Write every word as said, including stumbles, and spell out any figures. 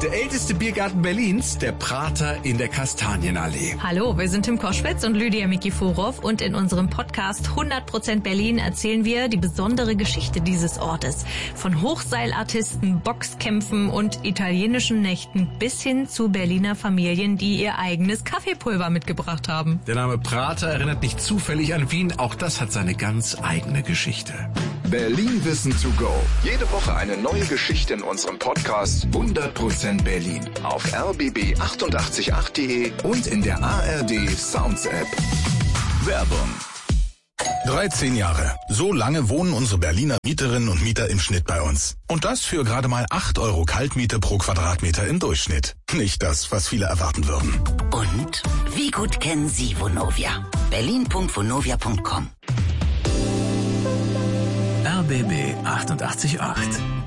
Der älteste Biergarten Berlins, der Prater in der Kastanienallee. Hallo, wir sind Tim Koschwitz und Lydia Mikiforov und in unserem Podcast hundert Prozent Berlin erzählen wir die besondere Geschichte dieses Ortes. Von Hochseilartisten, Boxkämpfen und italienischen Nächten bis hin zu Berliner Familien, die ihr eigenes Kaffeepulver mitgebracht haben. Der Name Prater erinnert nicht zufällig an Wien, auch das hat seine ganz eigene Geschichte. Berlin Wissen to go. Jede Woche eine neue Geschichte in unserem Podcast hundert Prozent Berlin auf r b b achtundachtzig Komma acht punkt de und in der A R D Sounds App. Werbung. dreizehn Jahre. So lange wohnen unsere Berliner Mieterinnen und Mieter im Schnitt bei uns. Und das für gerade mal acht Euro Kaltmiete pro Quadratmeter im Durchschnitt. Nicht das, was viele erwarten würden. Und wie gut kennen Sie Vonovia? berlin punkt vonovia punkt com R B B achtundachtzig Komma acht